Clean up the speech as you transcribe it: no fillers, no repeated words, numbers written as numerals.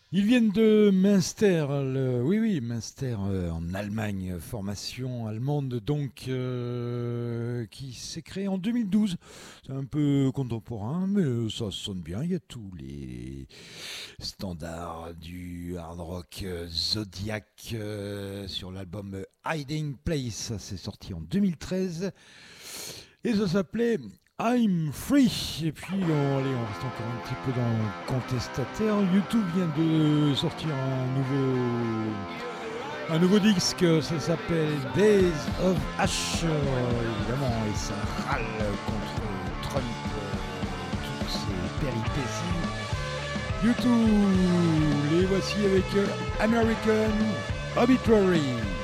Ils viennent de Münster, oui oui, Münster en Allemagne, formation allemande donc qui s'est créée en 2012. C'est un peu contemporain, mais ça sonne bien. Il y a tous les standards du hard rock Zodiac sur l'album Hiding Place. Ça c'est sorti en 2013 et ça s'appelait I'm Free. Et puis, allez, on reste encore un petit peu dans le contestataire. YouTube vient de sortir un nouveau disque. Ça s'appelle Days of Ash. Évidemment, et ça râle contre Trump, toutes ses péripéties. YouTube, les voici avec American Arbitrary.